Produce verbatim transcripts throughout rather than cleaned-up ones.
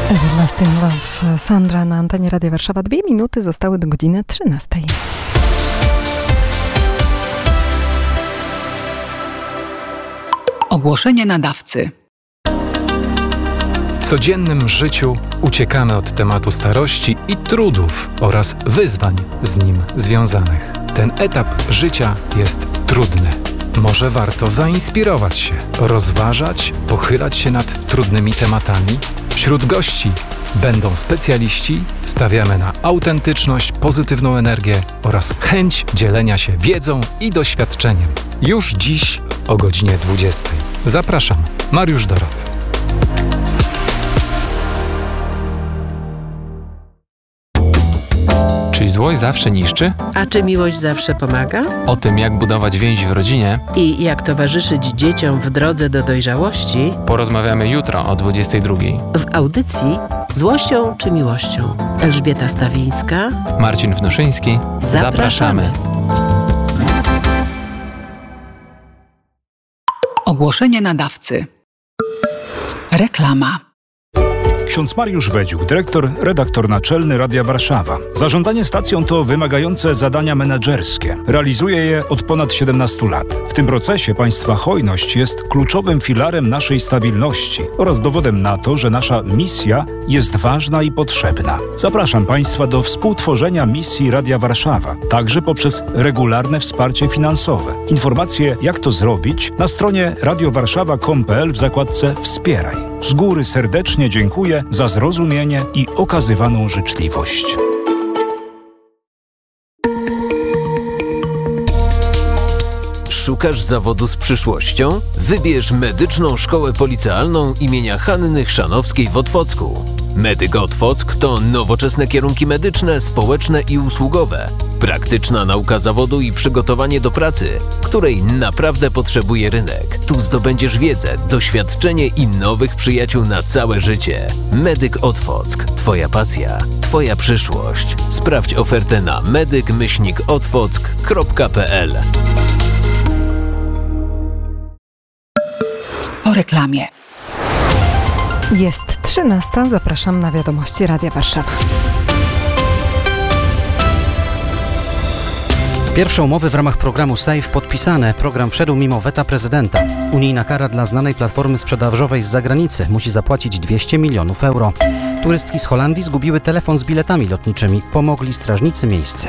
Everlasting Love, Sandra na antenie Radia Warszawa. Dwie minuty zostały do godziny trzynastej. Ogłoszenie nadawcy. W codziennym życiu uciekamy od tematu starości i trudów oraz wyzwań z nim związanych. Ten etap życia jest trudny. Może warto zainspirować się, rozważać, pochylać się nad trudnymi tematami? Wśród gości będą specjaliści, stawiamy na autentyczność, pozytywną energię oraz chęć dzielenia się wiedzą i doświadczeniem. Już dziś o godzinie dwudziestej. Zapraszam, Mariusz Dorot. Czy złość zawsze niszczy? A czy miłość zawsze pomaga? O tym, jak budować więź w rodzinie I jak towarzyszyć dzieciom w drodze do dojrzałości, porozmawiamy jutro o dwudziestej drugiej. w audycji Złością czy miłością. Elżbieta Stawińska, Marcin Wnuszyński. Zapraszamy. Ogłoszenie nadawcy. Reklama. Ksiądz Mariusz Wedziuk, dyrektor, redaktor naczelny Radia Warszawa. Zarządzanie stacją to wymagające zadania menedżerskie. Realizuje je od ponad siedemnastu lat. W tym procesie państwa hojność jest kluczowym filarem naszej stabilności oraz dowodem na to, że nasza misja jest ważna i potrzebna. Zapraszam państwa do współtworzenia misji Radia Warszawa, także poprzez regularne wsparcie finansowe. Informacje, jak to zrobić, na stronie radiowarszawa kropka com kropka pe el w zakładce Wspieraj. Z góry serdecznie dziękuję za zrozumienie i okazywaną życzliwość. Szukasz zawodu z przyszłością? Wybierz Medyczną Szkołę Policealną imienia Hanny Chrzanowskiej w Otwocku. Medyk Otwock to nowoczesne kierunki medyczne, społeczne i usługowe. Praktyczna nauka zawodu i przygotowanie do pracy, której naprawdę potrzebuje rynek. Tu zdobędziesz wiedzę, doświadczenie i nowych przyjaciół na całe życie. Medyk Otwock. Twoja pasja, Twoja przyszłość. Sprawdź ofertę na medyk myślnik otwock kropka pe el. O reklamie. Jest trzynasta, zapraszam na wiadomości Radia Warszawa. Pierwsze umowy w ramach programu SAFE podpisane. Program wszedł mimo weta prezydenta. Unijna kara dla znanej platformy sprzedażowej z zagranicy. Musi zapłacić dwieście milionów euro. Turystki z Holandii zgubiły telefon z biletami lotniczymi. Pomogli strażnicy miejscy.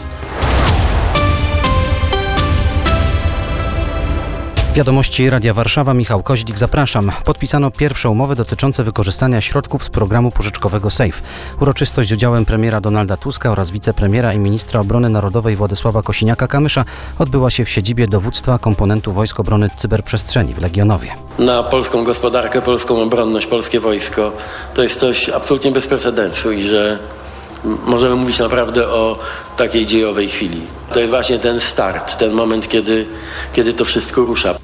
Wiadomości Radia Warszawa, Michał Koźlik, zapraszam. Podpisano pierwsze umowy dotyczące wykorzystania środków z programu pożyczkowego SAFE. Uroczystość z udziałem premiera Donalda Tuska oraz wicepremiera i ministra obrony narodowej Władysława Kosiniaka-Kamysza odbyła się w siedzibie dowództwa komponentu Wojsk Obrony Cyberprzestrzeni w Legionowie. Na polską gospodarkę, polską obronność, polskie wojsko to jest coś absolutnie bez precedensu i że możemy mówić naprawdę o takiej dziejowej chwili. To jest właśnie ten start, ten moment, kiedy, kiedy to wszystko rusza.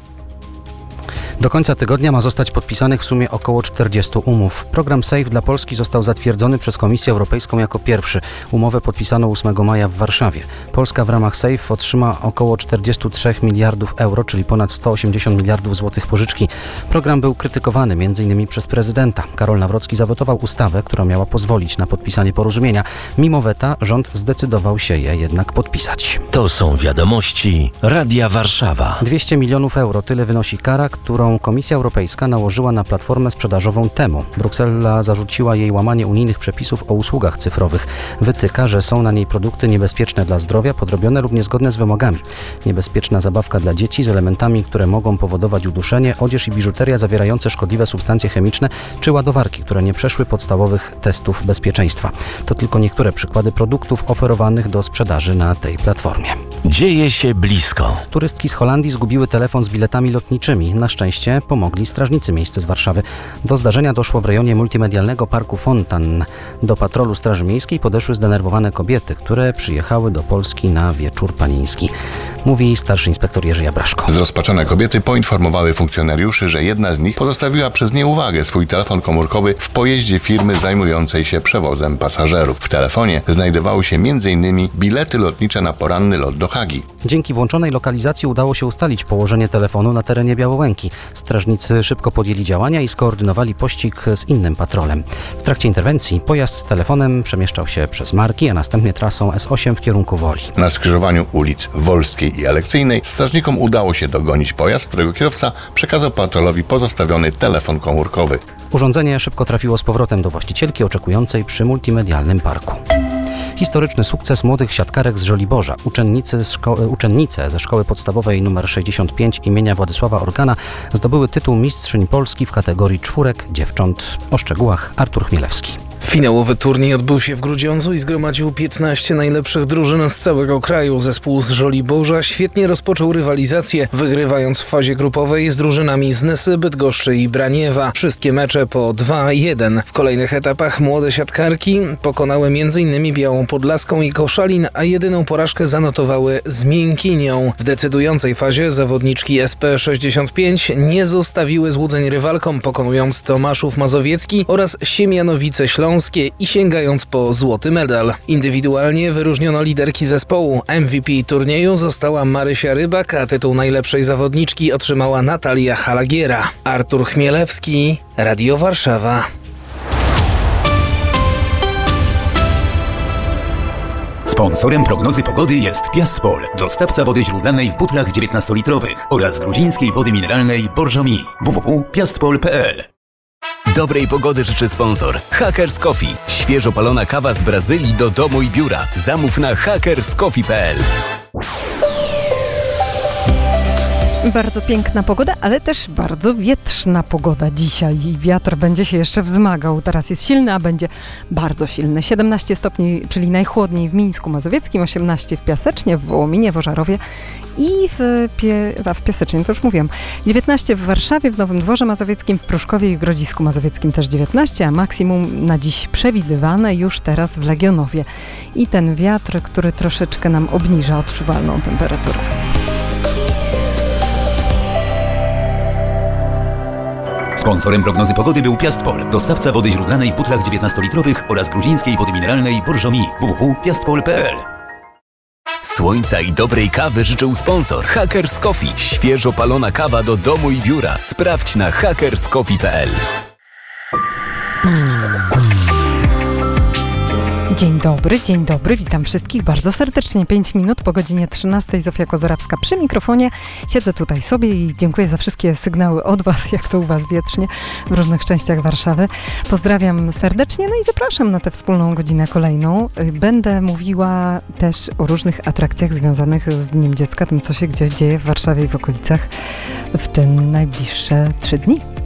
Do końca tygodnia ma zostać podpisanych w sumie około czterdziestu umów. Program SAFE dla Polski został zatwierdzony przez Komisję Europejską jako pierwszy. Umowę podpisano ósmego maja w Warszawie. Polska w ramach SAFE otrzyma około czterdzieści trzy miliardów euro, czyli ponad sto osiemdziesiąt miliardów złotych pożyczki. Program był krytykowany między innymi przez prezydenta. Karol Nawrocki zawetował ustawę, która miała pozwolić na podpisanie porozumienia. Mimo weta rząd zdecydował się je jednak podpisać. To są wiadomości Radia Warszawa. dwieście milionów euro, tyle wynosi kara, którą Komisja Europejska nałożyła na platformę sprzedażową Temu. Bruksela zarzuciła jej łamanie unijnych przepisów o usługach cyfrowych. Wytyka, że są na niej produkty niebezpieczne dla zdrowia, podrobione lub niezgodne z wymogami. Niebezpieczna zabawka dla dzieci z elementami, które mogą powodować uduszenie, odzież i biżuteria zawierające szkodliwe substancje chemiczne, czy ładowarki, które nie przeszły podstawowych testów bezpieczeństwa. To tylko niektóre przykłady produktów oferowanych do sprzedaży na tej platformie. Dzieje się blisko. Turystki z Holandii zgubiły telefon z biletami lotniczymi. Na szczęście pomogli strażnicy miejscy z Warszawy. Do zdarzenia doszło w rejonie multimedialnego parku Fontan. Do patrolu Straży Miejskiej podeszły zdenerwowane kobiety, które przyjechały do Polski na wieczór panieński. Mówi starszy inspektor Jerzy Jabraszko. Zrozpaczone kobiety poinformowały funkcjonariuszy, że jedna z nich pozostawiła przez nieuwagę swój telefon komórkowy w pojeździe firmy zajmującej się przewozem pasażerów. W telefonie znajdowały się między innymi bilety lotnicze na poranny lot do Hagi. Dzięki włączonej lokalizacji udało się ustalić położenie telefonu na terenie Białołęki. Strażnicy szybko podjęli działania i skoordynowali pościg z innym patrolem. W trakcie interwencji pojazd z telefonem przemieszczał się przez Marki, a następnie trasą S osiem w kierunku Woli. Na skrzyżowaniu ulic Wolskiej i Aleksyjnej strażnikom udało się dogonić pojazd, którego kierowca przekazał patrolowi pozostawiony telefon komórkowy. Urządzenie szybko trafiło z powrotem do właścicielki oczekującej przy multimedialnym parku. Historyczny sukces młodych siatkarek z Żoliborza. Uczennicy z szko- uczennice ze szkoły podstawowej nr sześćdziesiąt pięć imienia Władysława Organa zdobyły tytuł mistrzyń Polski w kategorii czwórek dziewcząt. O szczegółach Artur Chmielewski. Finałowy turniej odbył się w Grudziądzu i zgromadził piętnaście najlepszych drużyn z całego kraju. Zespół z Żoliborza świetnie rozpoczął rywalizację, wygrywając w fazie grupowej z drużynami z Nysy, Bydgoszczy i Braniewa. Wszystkie mecze po dwa jeden. W kolejnych etapach młode siatkarki pokonały m.in. Białą Podlaską i Koszalin, a jedyną porażkę zanotowały z Miękinią. W decydującej fazie zawodniczki S P sześćdziesiąt pięć nie zostawiły złudzeń rywalkom, pokonując Tomaszów Mazowiecki oraz Siemianowice Śląskie i sięgając po złoty medal. Indywidualnie wyróżniono liderki zespołu. M V P turnieju została Marysia Rybak, a tytuł najlepszej zawodniczki otrzymała Natalia Halagiera. Artur Chmielewski, Radio Warszawa. Sponsorem prognozy pogody jest Piastpol, dostawca wody źródlanej w butlach dziewiętnastolitrowych oraz gruzińskiej wody mineralnej Borżomi. w w w kropka piastpol kropka p l. Dobrej pogody życzy sponsor Hackers Coffee. Świeżo palona kawa z Brazylii do domu i biura. Zamów na hackers coffee kropka p l. Bardzo piękna pogoda, ale też bardzo wietrzna pogoda dzisiaj i wiatr będzie się jeszcze wzmagał. Teraz jest silny, a będzie bardzo silny. siedemnaście stopni, czyli najchłodniej w Mińsku Mazowieckim, osiemnaście w Piasecznie, w Wołominie, w Ożarowie i w, Pie, a w Piasecznie, to już mówiłam, dziewiętnaście w Warszawie, w Nowym Dworze Mazowieckim, w Pruszkowie i w Grodzisku Mazowieckim też dziewiętnaście, a maksimum na dziś przewidywane już teraz w Legionowie. I ten wiatr, który troszeczkę nam obniża odczuwalną temperaturę. Sponsorem prognozy pogody był Piastpol, dostawca wody źródlanej w butlach dziewiętnastolitrowych oraz gruzińskiej wody mineralnej Borżomi. w w w kropka piastpol kropka p l. Słońca i dobrej kawy życzył sponsor Hackers Coffee. Świeżo palona kawa do domu i biura. Sprawdź na hackers coffee kropka p l. Dzień dobry, dzień dobry, witam wszystkich bardzo serdecznie. pięć minut po godzinie trzynastej, Zofia Kozorawska przy mikrofonie. Siedzę tutaj sobie i dziękuję za wszystkie sygnały od Was, jak to u Was wietrznie w różnych częściach Warszawy. Pozdrawiam serdecznie, no i zapraszam na tę wspólną godzinę kolejną. Będę mówiła też o różnych atrakcjach związanych z Dniem Dziecka, tym co się gdzieś dzieje w Warszawie i w okolicach w te najbliższe trzy dni.